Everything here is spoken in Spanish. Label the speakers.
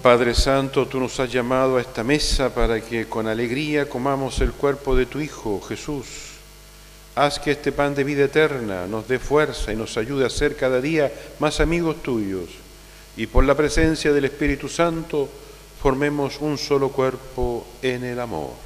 Speaker 1: Padre Santo, tú nos has llamado a esta mesa para que con alegría comamos el cuerpo de tu Hijo, Jesús. Haz que este pan de vida eterna nos dé fuerza y nos ayude a ser cada día más amigos tuyos. Y por la presencia del Espíritu Santo, formemos un solo cuerpo en el amor.